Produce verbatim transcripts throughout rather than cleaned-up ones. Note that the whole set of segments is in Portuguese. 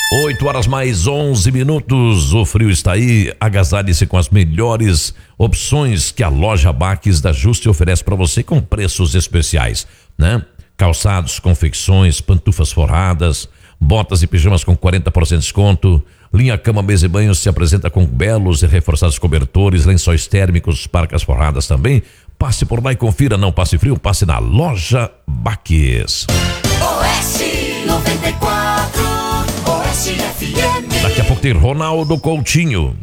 oito horas mais onze minutos, o frio está aí, agasalhe-se com as melhores opções que a loja Baques da Juste oferece para você com preços especiais, né? Calçados, confecções, pantufas forradas, botas e pijamas com quarenta por cento de desconto, linha cama, mesa e banho se apresenta com belos e reforçados cobertores, lençóis térmicos, parcas forradas também. Passe por lá e confira, não passe frio, passe na loja Baques. Oeste noventa e quatro, Oeste F M. Daqui a pouco tem Ronaldo Coutinho.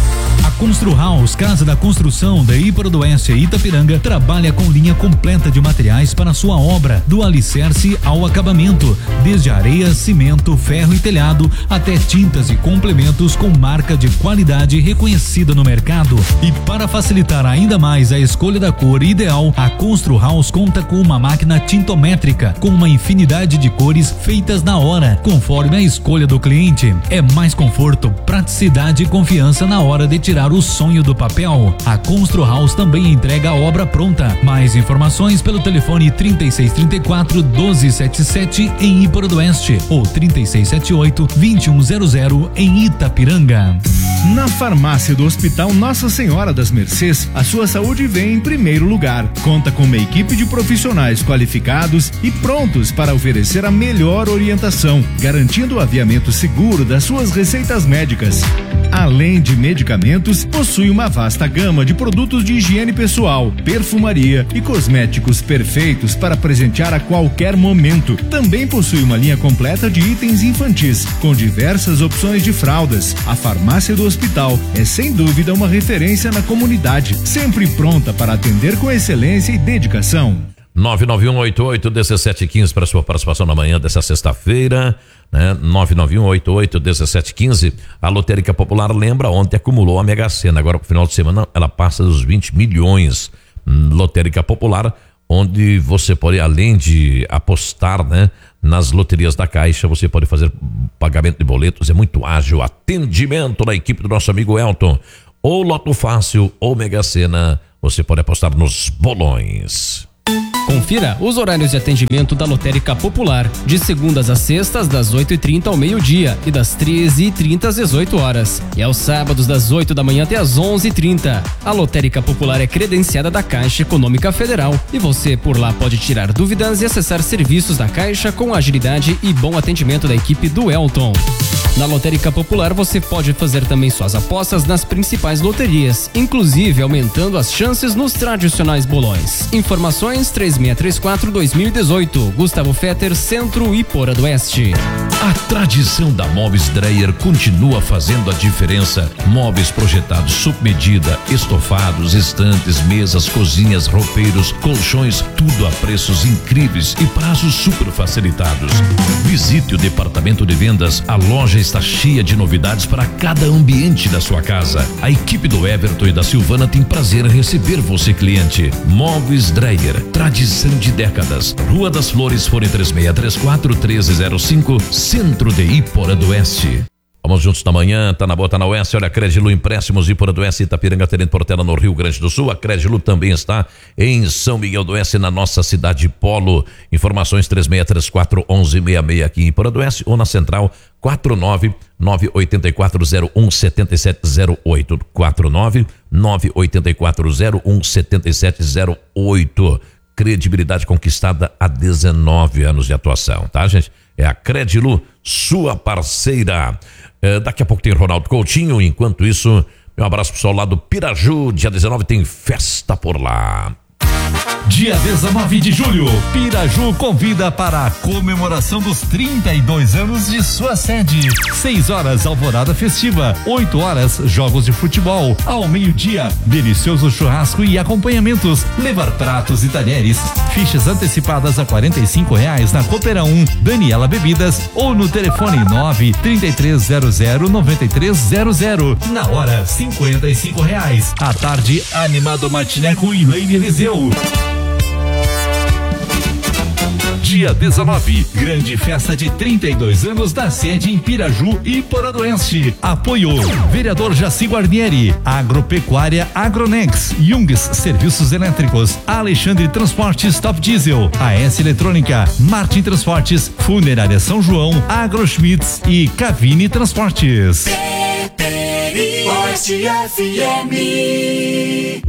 A Constru House, Casa da Construção da Íparo do Oeste e Itapiranga, trabalha com linha completa de materiais para sua obra, do alicerce ao acabamento, desde areia, cimento, ferro e telhado, até tintas e complementos com marca de qualidade reconhecida no mercado. E para facilitar ainda mais a escolha da cor ideal, a Constru House conta com uma máquina tintométrica, com uma infinidade de cores feitas na hora, conforme a escolha do cliente. É mais conforto, praticidade e confiança na hora de tirar o sonho do papel. A Constru House também entrega a obra pronta. Mais informações pelo telefone trinta e seis, trinta e quatro, doze setenta e sete em Íparo do Oeste ou trinta e seis, setenta e oito, vinte e um zero zero em Itapiranga. Na farmácia do Hospital Nossa Senhora das Mercês, a sua saúde vem em primeiro lugar. Conta com uma equipe de profissionais qualificados e prontos para oferecer a melhor orientação, garantindo o aviamento seguro das suas receitas médicas. Além de medicamentos, possui uma vasta gama de produtos de higiene pessoal, perfumaria e cosméticos perfeitos para presentear a qualquer momento. Também possui uma linha completa de itens infantis, com diversas opções de fraldas. A farmácia do hospital é sem dúvida uma referência na comunidade, sempre pronta para atender com excelência e dedicação. nove nove um oito oito um sete um cinco para sua participação na manhã dessa sexta-feira, né? nove nove um oito oito um sete um cinco. A Lotérica Popular, lembra, ontem acumulou a Mega Sena, agora pro final de semana ela passa dos vinte milhões. Lotérica Popular, onde você pode, além de apostar, né, nas loterias da Caixa, você pode fazer pagamento de boletos, é muito ágil, atendimento da equipe do nosso amigo Elton. Ou Loto Fácil ou Mega Sena, você pode apostar nos bolões. Confira os horários de atendimento da Lotérica Popular, de segundas a sextas, das oito e trinta ao meio-dia e das treze e trinta às dezoito horas. E aos sábados, das oito da manhã até às onze e trinta. A Lotérica Popular é credenciada da Caixa Econômica Federal e você por lá pode tirar dúvidas e acessar serviços da Caixa com agilidade e bom atendimento da equipe do Elton. Na Lotérica Popular você pode fazer também suas apostas nas principais loterias, inclusive aumentando as chances nos tradicionais bolões. Informações três seis três quatro dois mil e dezoito. Gustavo Fetter, Centro Íparo do Oeste. A tradição da Móveis Dreyer continua fazendo a diferença. Móveis projetados sob medida, estofados, estantes, mesas, cozinhas, roupeiros, colchões, tudo a preços incríveis e prazos super facilitados. Visite o departamento de vendas, a loja está cheia de novidades para cada ambiente da sua casa. A equipe do Everton e da Silvana tem prazer em receber você, cliente. Móveis Dreyer, tradição de décadas. Rua das Flores, fone três seis três quatro, um três zero cinco, Centro de Íparo do Oeste. Vamos juntos na manhã, tá na boa, tá na Oeste. Olha, a Credilu Empréstimos Íparo do Oeste, Itapiranga, Tenente Portela, no Rio Grande do Sul. A Credilu também está em São Miguel do Oeste, na nossa cidade polo. Informações três seis três quatro, um um seis seis aqui em Íparo do Oeste ou na central quatro nove nove oito quatro zero um sete sete zero oito. quatro nove nove oito quatro zero um sete sete zero oito. Credibilidade conquistada há dezenove anos de atuação, tá, gente? É a Credilu, sua parceira. É, daqui a pouco tem Ronaldo Coutinho. Enquanto isso, meu abraço pro pessoal lá do Piraju. Dia dezenove tem festa por lá. Dia dezenove de julho, Piraju convida para a comemoração dos trinta e dois anos de sua sede. seis horas, alvorada festiva. oito horas, jogos de futebol. Ao meio-dia, delicioso churrasco e acompanhamentos. Levar pratos e talheres. Fichas antecipadas a quarenta e cinco reais na Coopera um, Daniela Bebidas ou no telefone nove, trinta e três zero zero, noventa e três zero zero. Na hora, cinquenta e cinco reais. À tarde, animado matiné com Elaine Eliseu. Dia dezenove, grande festa de trinta e dois anos da sede em Piraju e Porodoense. Apoio vereador Jaci Guarnieri, Agropecuária Agronex, Jungs Serviços Elétricos, Alexandre Transportes Top Diesel, A S Eletrônica, Martin Transportes, Funerária São João, Agroschmitz e Cavini Transportes. Oeste F M.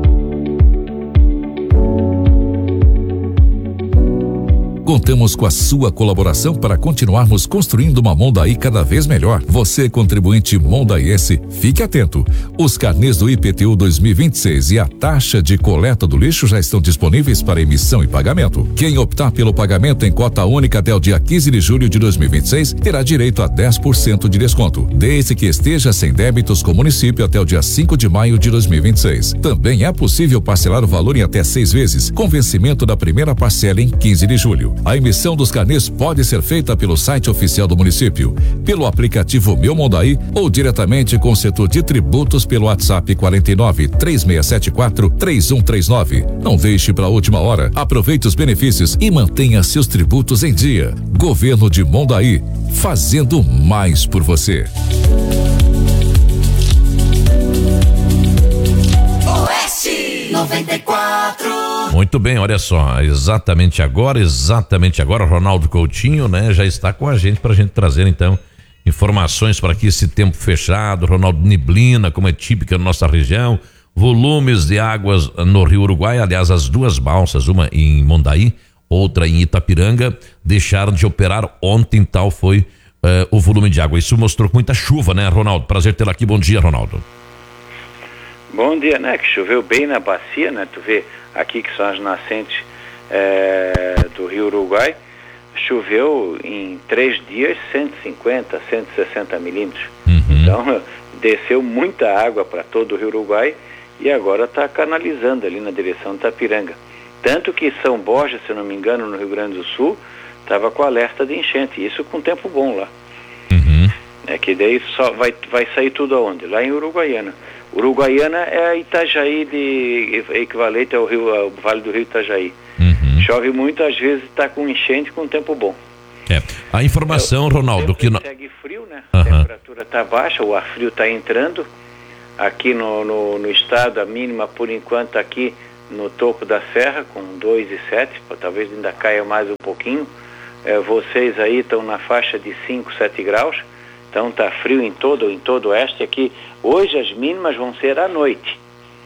Contamos com a sua colaboração para continuarmos construindo uma Mondaí cada vez melhor. Você, contribuinte mondaiense, fique atento. Os carnês do I P T U dois mil e vinte e seis e a taxa de coleta do lixo já estão disponíveis para emissão e pagamento. Quem optar pelo pagamento em cota única até o dia quinze de julho de dois mil e vinte e seis terá direito a dez por cento de desconto, desde que esteja sem débitos com o município até o dia cinco de maio de dois mil e vinte e seis. Também é possível parcelar o valor em até seis vezes, com vencimento da primeira parcela em quinze de julho. A emissão dos carnês pode ser feita pelo site oficial do município, pelo aplicativo Meu Mondaí ou diretamente com o setor de tributos pelo WhatsApp quarenta e nove, três seis sete quatro, três um três nove. Não deixe para a última hora. Aproveite os benefícios e mantenha seus tributos em dia. Governo de Mondaí, fazendo mais por você. Oeste noventa e quatro. Muito bem, olha só, exatamente agora, exatamente agora, Ronaldo Coutinho, né, já está com a gente para a gente trazer então informações para que esse tempo fechado, Ronaldo, neblina, como é típica na nossa região, volumes de águas no Rio Uruguai, aliás, as duas balsas, uma em Mondaí, outra em Itapiranga, deixaram de operar ontem, tal foi uh, o volume de água. Isso mostrou muita chuva, né, Ronaldo? Prazer tê-lo aqui, bom dia, Ronaldo. Bom dia, né? Que choveu bem na bacia, né? Tu vê aqui que são as nascentes é, do Rio Uruguai, choveu em três dias cento e cinquenta, cento e sessenta milímetros. Uhum. Então, desceu muita água para todo o Rio Uruguai e agora está canalizando ali na direção de Itapiranga. Tanto que São Borja, se eu não me engano, no Rio Grande do Sul, estava com alerta de enchente, isso com tempo bom lá. Uhum. É que daí só vai, vai sair tudo aonde? Lá em Uruguaiana. Uruguaiana é a Itajaí, de, equivalente ao, rio, ao Vale do Rio Itajaí. Uhum. Chove muito, às vezes está com enchente com tempo bom. É. A informação, é, Ronaldo, que não... segue frio, né? Uhum. A temperatura está baixa, o ar frio está entrando. Aqui no, no, no estado, a mínima por enquanto aqui no topo da serra, com dois e sete, talvez ainda caia mais um pouquinho. É, vocês aí estão na faixa de cinco, sete graus. Então tá frio em todo, em todo o oeste. Aqui hoje as mínimas vão ser à noite.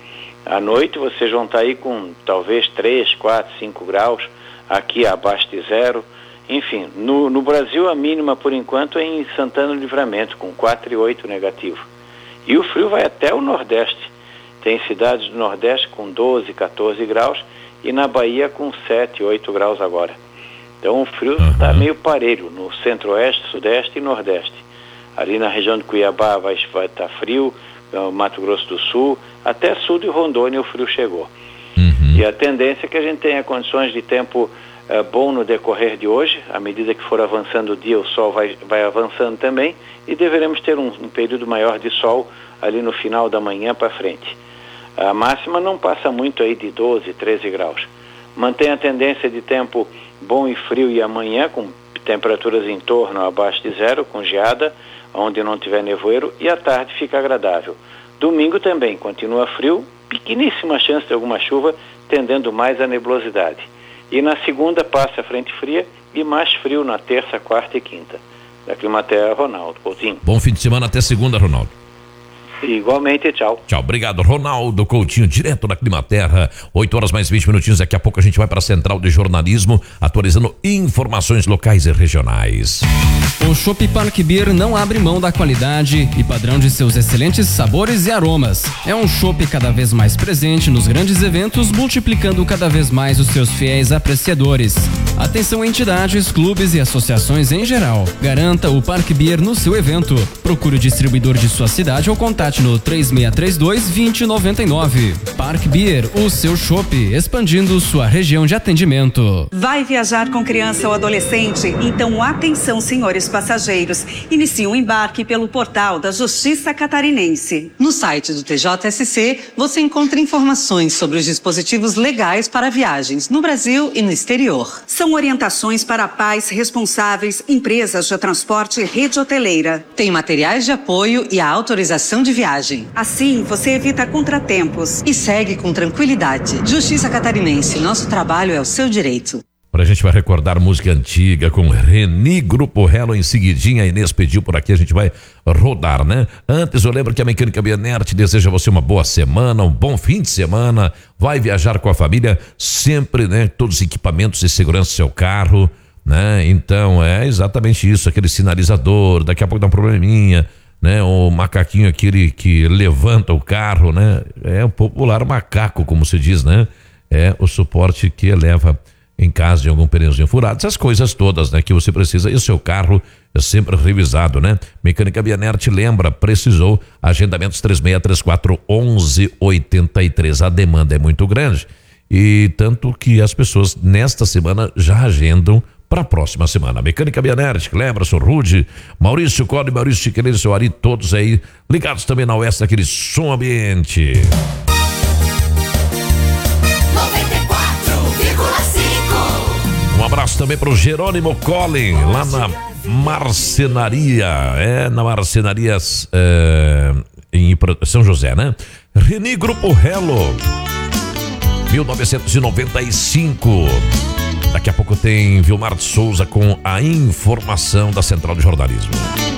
À noite vocês vão estar aí com talvez três, quatro, cinco graus, aqui abaixo de zero. Enfim, no, no Brasil a mínima por enquanto é em Santana do Livramento, com quatro e oito negativo. E o frio vai até o Nordeste. Tem cidades do Nordeste com doze, quatorze graus e na Bahia com sete, oito graus agora. Então o frio está uhum. meio parelho no Centro-Oeste, Sudeste e Nordeste. Ali na região de Cuiabá vai estar tá frio, no Mato Grosso do Sul, até sul de Rondônia o frio chegou. Uhum. E a tendência é que a gente tenha condições de tempo uh, bom no decorrer de hoje, à medida que for avançando o dia, o sol vai, vai avançando também, e deveremos ter um, um período maior de sol ali no final da manhã para frente. A máxima não passa muito aí de doze, treze graus. Mantém a tendência de tempo bom e frio e amanhã, com temperaturas em torno abaixo de zero, com geada, onde não tiver nevoeiro, e à tarde fica agradável. Domingo também continua frio, pequeníssima chance de alguma chuva, tendendo mais à nebulosidade. E na segunda passa a frente fria e mais frio na terça, quarta e quinta. Da Climaterra, Ronaldo Coutinho. Bom fim de semana, até segunda, Ronaldo. Igualmente, tchau. Tchau, obrigado, Ronaldo Coutinho, direto da Climaterra. oito horas mais vinte minutinhos, daqui a pouco a gente vai para a Central de Jornalismo, atualizando informações locais e regionais. O Chopp Park Beer não abre mão da qualidade e padrão de seus excelentes sabores e aromas. É um chopp cada vez mais presente nos grandes eventos, multiplicando cada vez mais os seus fiéis apreciadores. Atenção entidades, clubes e associações em geral. Garanta o Park Beer no seu evento. Procure o distribuidor de sua cidade ou contate Contate no três seis três dois, dois zero nove nove. Park Beer, o seu chopp, expandindo sua região de atendimento. Vai viajar com criança ou adolescente? Então atenção, senhores passageiros. Inicie o embarque pelo portal da Justiça Catarinense. No site do T J S C, você encontra informações sobre os dispositivos legais para viagens no Brasil e no exterior. São orientações para pais responsáveis, empresas de transporte e rede hoteleira. Tem materiais de apoio e a autorização de viagem. Assim, você evita contratempos. E segue com tranquilidade. Justiça Catarinense, nosso trabalho é o seu direito. Pra gente vai recordar música antiga com Reni Grupo Hello. Em seguidinha, a Inês pediu por aqui, a gente vai rodar, né? Antes eu lembro que a Mecânica Bianert deseja a você uma boa semana, um bom fim de semana. Vai viajar com a família, sempre, né? Todos os equipamentos de segurança do seu carro, né? Então é exatamente isso, aquele sinalizador, daqui a pouco dá um probleminha, né? O macaquinho aquele que levanta o carro, né? É o popular macaco, como se diz, né? É o suporte que eleva em caso de algum pneuzinho furado, essas coisas todas, né, que você precisa, e o seu carro é sempre revisado, né? Mecânica Bianert lembra, precisou, agendamentos três seis três quatro, onze oitenta e três. A demanda é muito grande, e tanto que as pessoas nesta semana já agendam para a próxima semana. Mecânica Bianert, lembra, sou Rude, Maurício Cole, Maurício Chiqueiro, seu Ari, todos aí ligados também na Oeste, aquele som ambiente. Um abraço também pro Jerônimo Collin, lá na Marcenaria, é, na Marcenarias é, em São José, né? Reni Grupo Hello, mil novecentos e noventa e cinco. Daqui a pouco tem Vilmar de Souza com a informação da Central de Jornalismo.